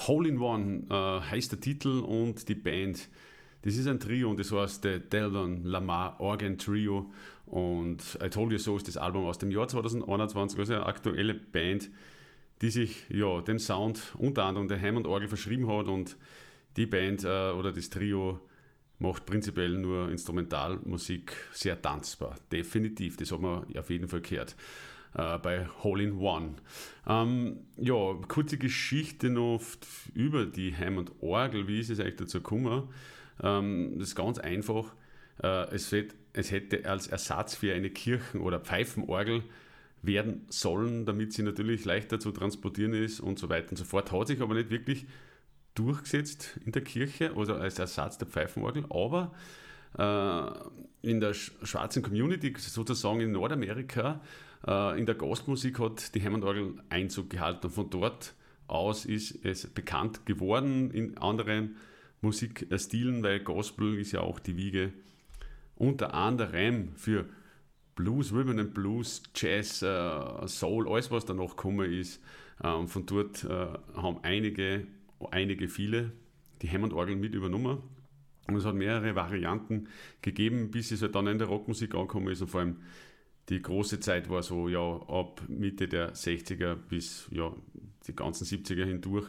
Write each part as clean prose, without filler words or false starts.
Hole in One heißt der Titel und die Band, das ist ein Trio und das heißt der Delton Lamar Organ Trio und I Told You So ist das Album aus dem Jahr 2021, also eine aktuelle Band, die sich den Sound unter anderem der Hammond-Orgel verschrieben hat und die Band oder das Trio macht prinzipiell nur Instrumentalmusik sehr tanzbar, definitiv, das hat man auf jeden Fall gehört. Bei Hole in One. Kurze Geschichte noch über die Hammond-Orgel, wie ist es eigentlich dazu gekommen? Das ist ganz einfach. Es hätte als Ersatz für eine Kirchen- oder Pfeifenorgel werden sollen, damit sie natürlich leichter zu transportieren ist und so weiter und so fort. Hat sich aber nicht wirklich durchgesetzt in der Kirche oder als Ersatz der Pfeifenorgel, aber in der schwarzen Community, sozusagen in Nordamerika, in der Gospelmusik hat die Hammond-Orgel Einzug gehalten und von dort aus ist es bekannt geworden in anderen Musikstilen, weil Gospel ist ja auch die Wiege unter anderem für Blues, Rhythm and Blues, Jazz, Soul, alles was danach gekommen ist. Von dort haben viele die Hammond-Orgel mit übernommen. Und es hat mehrere Varianten gegeben, bis es halt dann in der Rockmusik angekommen ist und vor allem die große Zeit war so ab Mitte der 60er bis die ganzen 70er hindurch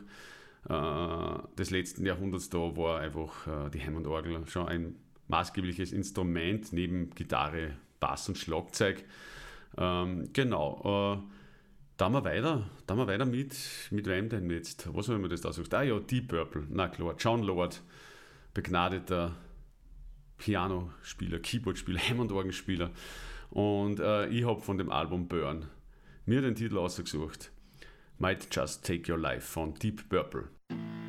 des letzten Jahrhunderts. Da war einfach die Hammond-Orgel schon ein maßgebliches Instrument neben Gitarre, Bass und Schlagzeug. Dann wir weiter mit wem denn jetzt? Was haben wir das da gesagt? Deep Purple, na klar, John Lord, begnadeter Pianospieler, Keyboardspieler, Hammond-Orgelspieler. Und ich habe von dem Album Burn mir den Titel ausgesucht. Might Just Take Your Life von Deep Purple.